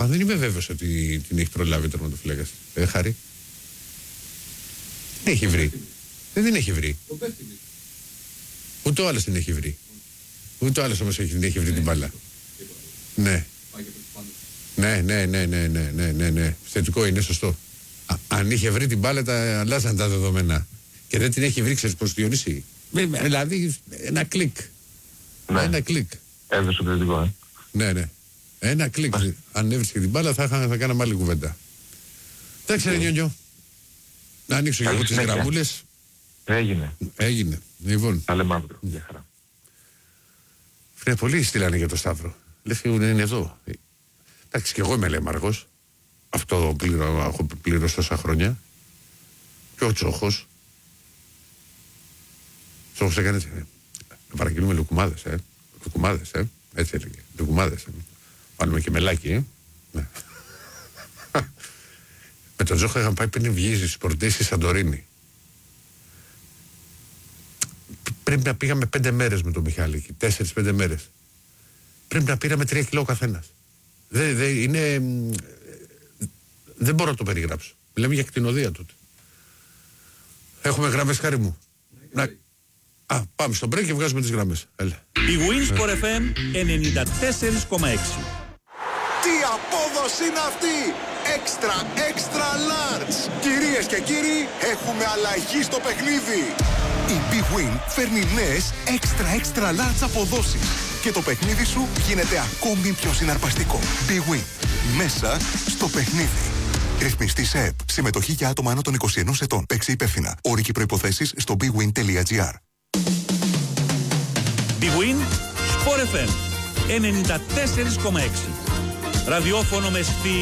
δεν είμαι βέβαιος ότι την έχει προλάβει ο τερματοφύλακας. Χάρη. Δεν έχει βρει. Δεν την έχει βρει. Ούτε ο άλλος την έχει βρει. Ούτε ο άλλος όμως την έχει βρει την μπάλα. Ναι. Ναι. Θετικό είναι, σωστό. Αν είχε βρει την μπάλα, τα αλλάζαν τα δεδομένα. Και δεν την έχει βρει, ξέρεις πώς Διονύση. Δηλαδή, ένα κλικ. Ναι. Ένα κλικ. Έδωσε το θετικό, Ναι. Ένα κλικ. Αν έβρισκε την μπάλα, θα κάναμε άλλη κουβέντα. Δεν ξέρω, Νιόνιο. Να ανοίξω και εγώ τις γραμμούλες. Έγινε. Λοιπόν. Τα λέμε αύριο. Για χαρά. Πολλοί στείλανε για το Σταύρο. Λες και είναι εδώ. Εντάξει, και εγώ είμαι λέμαργος. Αυτό έχω πληρώσει τόσα χρόνια. Και ο Τσόχος. Τσόχος έκανε. Παραγγείλουμε λουκουμάδες, Λουκουμάδες, έτσι έλεγε. Λουκουμάδες. Βάλουμε και μελάκι, Ναι. Με τον Τσόχο είχαν πάει πριν βγει σπορτή στη Σαντορίνη. Πρέπει να πήγαμε 5 μέρες με τον Μιχάλη, 4-5 μέρες. Πρέπει να πήραμε 3 κιλό ο καθένας. Δεν μπορώ να το περιγράψω. Μιλάμε για κτηνοδία τότε. Έχουμε γραμμές, Χάρη μου. Πάμε στο break και βγάζουμε τις γραμμές. Έλα. Η Winsport FM 94,6. Τι απόδοση είναι αυτή! Extra large! Κυρίες και κύριοι, έχουμε αλλαγή στο παιχνίδι! Η Big Win φέρνει νέες extra large αποδόσεις και το παιχνίδι σου γίνεται ακόμη πιο συναρπαστικό. Big Win. Μέσα στο παιχνίδι. Ρυθμιστή σε ΕΠ. Συμμετοχή για άτομα άνω των 21 ετών. Παίξε υπεύθυνα. Όροι και προϋποθέσεις στο bigwin.gr. Big Win Sport FM 94,6. Ραδιόφωνο με στυλ.